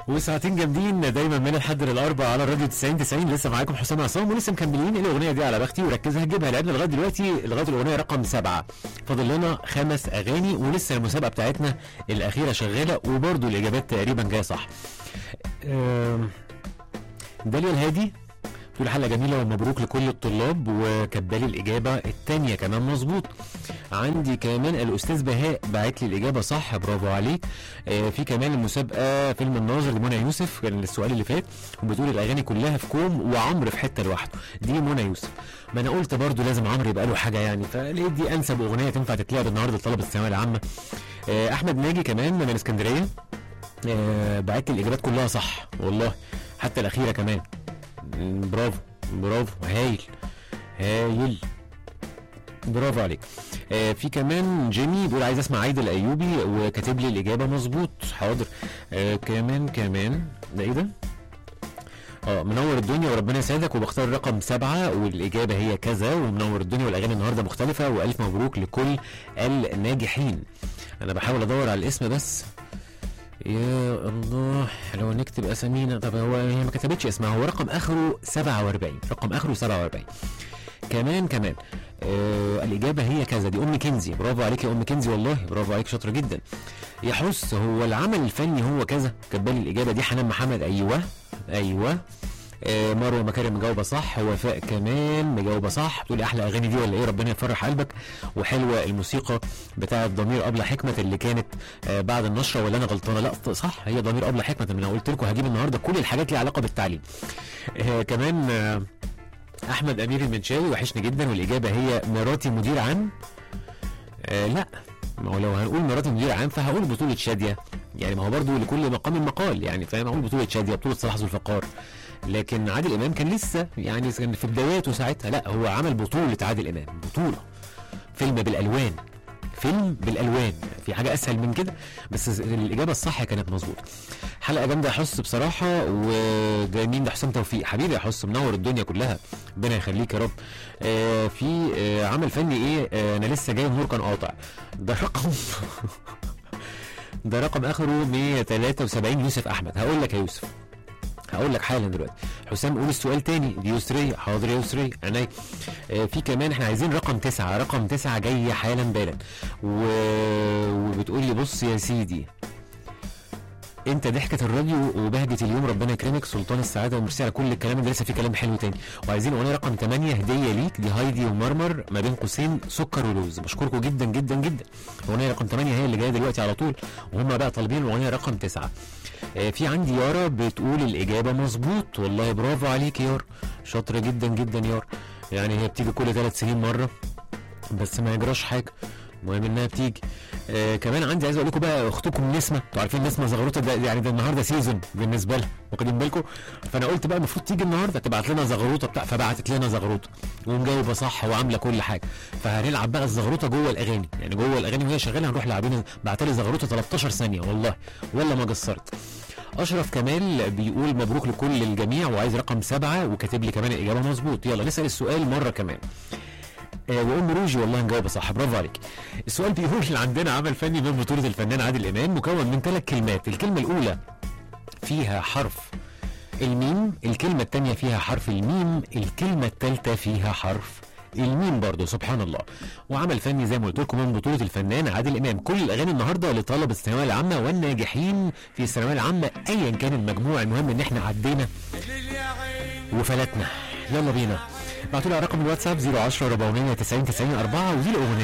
وساعتين جامدين دايما من الحد للاربع على الراديو 90 لسه معاكم حسام عصام ولسه مكملين الاغنيه دي على بختي وركزها هتجيبها. لعبنا لغايه دلوقتي لغايه الاغنيه رقم 7، فاضل لنا 5 اغاني ولسه المسابقه بتاعتنا الاخيره شغاله وبرده الاجابات تقريبا جايه صح. داليا الهادي تقول حلقه جميله ومبروك لكل الطلاب، وكبالي الاجابه الثانيه كمان مظبوط. عندي كمان الاستاذ بهاء باعت لي الاجابه صح، برافو عليك. في كمان المسابقه فيلم الناظر لمنى يوسف كان السؤال اللي فات، وبتقول الاغاني كلها في كوم وعمرو في حته لوحده، دي منى يوسف. ما انا قلت برضو لازم عمرو يبقى له حاجه يعني، فلقيت دي انسب اغنيه تنفع تتلعب النهارده لطلبه الثانويه العامه. احمد ناجي كمان من اسكندريه بعت لي الاجابات كلها صح والله، حتى الاخيره كمان. برافو برافو، هايل هايل، برافو عليك. في كمان جيمي بيقول عايز اسمع عايده الايوبي وكاتب لي الاجابه مظبوط، حاضر. كمان ده ايه ده؟ منور الدنيا وربنا يسعدك، وبختار رقم 7 والاجابه هي كذا، ومنور الدنيا والاغاني النهارده مختلفه، والف مبروك لكل الناجحين. انا بحاول ادور على الاسم بس يا الله لو نكتب اسامينا. طب هي ما كتبتش اسمها، هو رقم اخره 47، رقم اخره 47. كمان الاجابه هي كذا، دي ام كنزي، برافو عليك يا ام كنزي والله، برافو عليك شاطره جدا. يا حس هو العمل الفني هو كذا، كبالي الاجابه دي حنان محمد، ايوه. مروه مكارم مجاوبه صح، وفاء كمان مجاوبه صح، بتقولي احلى اغاني دي ولا ايه، ربنا يفرح قلبك، وحلوه الموسيقى بتاعه ضمير ابله حكمه اللي كانت بعد النشره، ولا انا غلطانه؟ لا صح، هي ضمير ابله حكمه. انا قلت لكم هجيب النهارده كل الحاجات ليها علاقه بالتعليم. كمان احمد امير المنشاوي وحشني جدا، والاجابه هي مراتي مدير عام. لا، ما هو لو هنقول مراتي مدير عام فهقول بطوله شاديه، يعني ما هو برضو لكل مقام مقال يعني، فاهم؟ اقول بطوله شاديه، بطوله صلاح ذو الفقار. لكن عادل امام كان لسه يعني كان في بداياته ساعتها، لا هو عمل بطوله عادل امام، بطوله فيلم بالالوان، فيلم بالالوان، في حاجه اسهل من كده؟ بس الاجابه الصح كانت مظبوطه. حلقه جامده يا حس بصراحه، وده مين ده؟ حسام توفيق، حبيبي يا حس منور الدنيا كلها، ربنا يخليك يا رب. في عمل فني ايه؟ انا لسه جاي النور كان قاطع، ده رقم ده رقم اخره 173. يوسف احمد، هقول لك يا يوسف، هقول لك حالا دلوقتي. حسام قول السؤال تاني، دي يسرية، حاضر يا يسرية عينيا. في كمان احنا عايزين رقم 9، رقم 9 جاي حالا بالا. وبتقول لي بص يا سيدي، انت ضحكة الراديو وبهجة اليوم، ربنا يكرمك، سلطان السعادة، وميرسي على كل الكلام اللي لسه فيه كلام حلو تاني. وعايزين اغنية رقم 8 هدية ليك، دي هايدي ومرمر ما بين قوسين سكر ولوز، بشكركم جدا جدا جدا. اغنية رقم 8 هي اللي جاية دلوقتي على طول، وهم بقى طالبين الاغنية رقم 9. في عندي يارا بتقول الاجابة مظبوط، والله برافو عليك يارا، شاطرة جدا جدا يارا، يعني هي بتيجي كل 3 سنين مرة بس ما يجراش حاجة، المهم انها بتيجي. كمان عندي عايز اقول لكم بقى اختكم نسمه، انتوا عارفين نسمه زغروطه ده يعني، ده النهارده سيزون بالنسبه لها، واخدين بالكم؟ فانا قلت بقى المفروض تيجي النهارده تبعت لنا زغروطه بتاع، فبعتت لنا زغروطه ومجاوبه صح وعامله كل حاجه، فهنلعب بقى الزغروطه جوه الاغاني، يعني جوه الاغاني وهي شغاله هنروح لاعبين. بعت لي زغروطه 13 ثانيه والله، ولا ما قصرت. اشرف كمال بيقول مبروك لكل الجميع، وعايز رقم 7 وكاتب لي كمان الاجابه مظبوط. يلا نسال السؤال مره كمان. وام روجي والله مجاوبه صح، برافو عليك. السؤال بيقول عندنا عمل فني من بطوله الفنان عادل امام مكون من 3 كلمات، الكلمه الاولى فيها حرف الميم، الكلمه الثانيه فيها حرف الميم، الكلمه الثالثه فيها حرف الميم برضه، سبحان الله. وعمل فني زي ما قلت لكم من بطوله الفنان عادل امام. كل الاغاني النهارده لطلبه الثانويه العامه والناجحين في الثانويه العامه ايا كان المجموع، المهم ان احنا عدينا وفلتنا. يلا بينا، ابعتوا لي على رقم الواتساب 010 490 90 4، ودي الاغنيه